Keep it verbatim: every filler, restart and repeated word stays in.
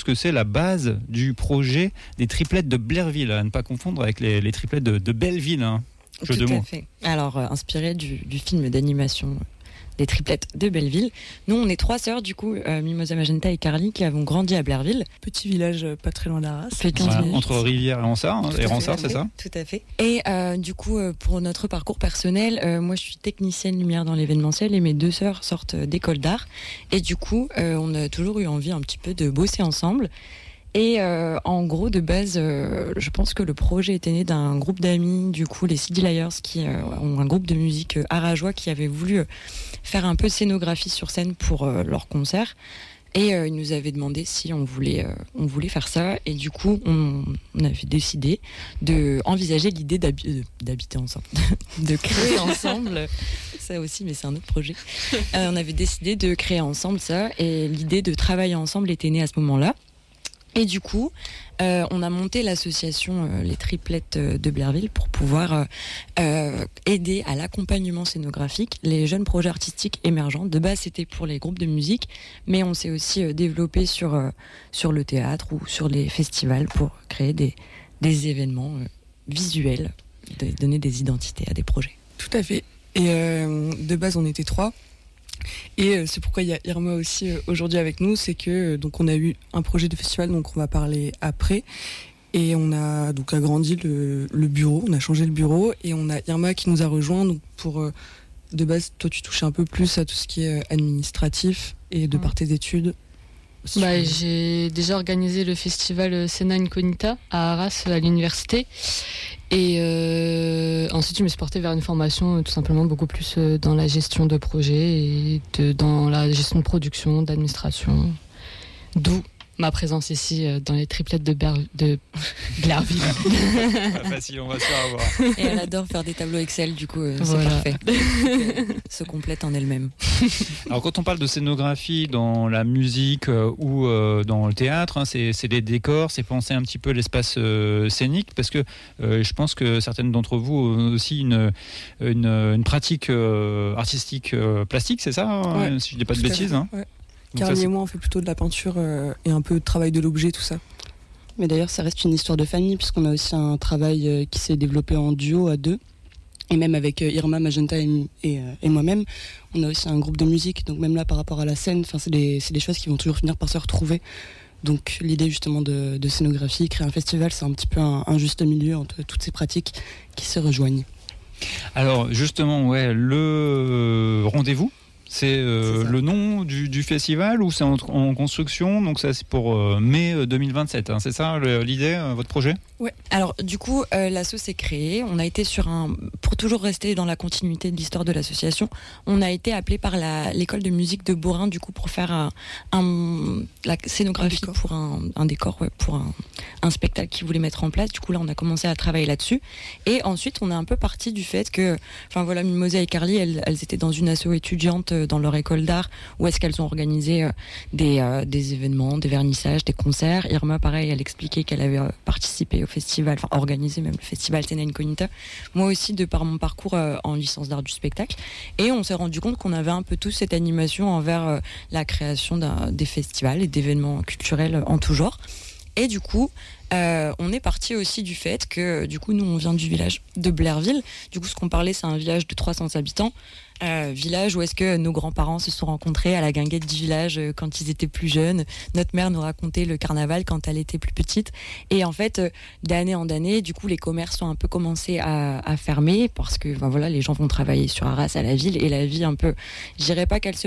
ce que c'est la base du projet des triplettes de Blairville, à ne pas confondre avec les, les triplettes de, de Belleville. Hein. Jeu Tout de à mots. fait. Alors, euh, inspiré du, du film d'animation des triplettes de Belleville. Nous, on est trois sœurs, du coup, euh, Mimosa, Magenta et Carly, qui avons grandi à Blairville. Petit village euh, pas très loin d'Arras. Fait quinze Voilà, minutes. entre Rivière et Ronsard, hein, et Ronsard, c'est ça? Tout à fait. Et euh, du coup, euh, pour notre parcours personnel, euh, moi, je suis technicienne lumière dans l'événementiel et mes deux sœurs sortent d'école d'art. Et du coup, euh, on a toujours eu envie un petit peu de bosser ensemble. Et euh, en gros, de base, euh, je pense que le projet était né d'un groupe d'amis, du coup, les C D Liars, qui euh, ont un groupe de musique euh, arageois qui avait voulu euh, faire un peu de scénographie sur scène pour euh, leur concert. Et euh, ils nous avaient demandé si on voulait, euh, on voulait faire ça. Et du coup, on, on avait décidé de envisager l'idée d'habi- d'habiter ensemble, de créer ensemble. Ça aussi, mais c'est un autre projet. Euh, on avait décidé de créer ensemble ça. Et l'idée de travailler ensemble était née à ce moment-là. Et du coup, euh, on a monté l'association euh, Les Triplettes de Blairville pour pouvoir euh, euh, aider à l'accompagnement scénographique les jeunes projets artistiques émergents. De base, c'était pour les groupes de musique, mais on s'est aussi euh, développé sur, euh, sur le théâtre ou sur les festivals pour créer des, des événements euh, visuels, de, donner des identités à des projets. Tout à fait. Et euh, de base, on était trois. Et euh, c'est pourquoi il y a Irma aussi euh, aujourd'hui avec nous, c'est que euh, donc on a eu un projet de festival, donc on va parler après, et on a donc agrandi le, le bureau, on a changé le bureau, et on a Irma qui nous a rejoint donc pour euh, de base, toi tu touches un peu plus à tout ce qui est euh, administratif et de Mmh. par tes études. Bah, j'ai déjà organisé le festival Scena Incognita à Arras à l'université et euh, ensuite je me suis portée vers une formation euh, tout simplement beaucoup plus euh, dans la gestion de projet et de, dans la gestion de production, d'administration, d'où ma présence ici euh, dans les triplettes de, Ber- de Blairville. Pas facile, on va se faire avoir. Et elle adore faire des tableaux Excel, du coup, euh, Voilà. c'est parfait. Donc, euh, se complète en elle-même. Alors quand on parle de scénographie dans la musique euh, ou euh, dans le théâtre, hein, c'est, c'est des décors, c'est penser un petit peu l'espace euh, scénique, parce que euh, je pense que certaines d'entre vous ont aussi une, une, une pratique euh, artistique euh, plastique, c'est ça, hein, Ouais, si je dis pas de tout à bêtises. fait, Hein. ouais. Donc ça, Carly c'est- et moi, on fait plutôt de la peinture euh, et un peu de travail de l'objet, tout ça. Mais d'ailleurs, ça reste une histoire de famille, puisqu'on a aussi un travail euh, qui s'est développé en duo à deux. Et même avec euh, Irma, Magenta et, et, euh, et moi-même, on a aussi un groupe de musique. Donc même là, par rapport à la scène, c'est des, c'est des choses qui vont toujours finir par se retrouver. Donc l'idée justement de, de scénographie, créer un festival, c'est un petit peu un, un juste milieu entre toutes ces pratiques qui se rejoignent. Alors justement, ouais, le rendez-vous, c'est, euh, C'est ça. le nom du, du festival ou c'est en, en construction, donc ça c'est pour euh, mai deux mille vingt-sept, hein, c'est ça le- l'idée, euh, votre projet? Ouais. Alors du coup, euh, l'asso s'est créée. On a été sur un, pour toujours rester dans la continuité de l'histoire de l'association, on a été appelé par la, l'école de musique de Borin du coup pour faire un, un- la scénographie Un décor. pour un, un décor, ouais, pour un, un spectacle qu'ils voulaient mettre en place. Du coup là, on a commencé à travailler là-dessus. Et ensuite, on est un peu parti du fait que, enfin voilà, Mimosa et Carly, elles, elles étaient dans une asso étudiante euh, dans leur école d'art où est-ce qu'elles ont organisé euh, des, euh, des événements, des vernissages, des concerts. Irma, pareil, elle expliquait qu'elle avait euh, participé au festival, enfin organisé même le festival Scena Incognita. Moi aussi, de par mon parcours euh, en licence d'art du spectacle. Et on s'est rendu compte qu'on avait un peu tous cette animation envers euh, la création d'un, des festivals et d'événements culturels en tout genre. Et du coup, euh, on est parti aussi du fait que, du coup, nous, on vient du village de Blairville. Du coup, ce qu'on parlait, c'est un village de trois cents habitants. Euh, village où est-ce que nos grands-parents se sont rencontrés à la guinguette du village euh, quand ils étaient plus jeunes. Notre mère nous racontait le carnaval quand elle était plus petite. Et en fait, euh, d'année en année, du coup, les commerces ont un peu commencé à, à fermer parce que, ben voilà, les gens vont travailler sur Arras à la ville et la vie un peu, je dirais pas qu'elle se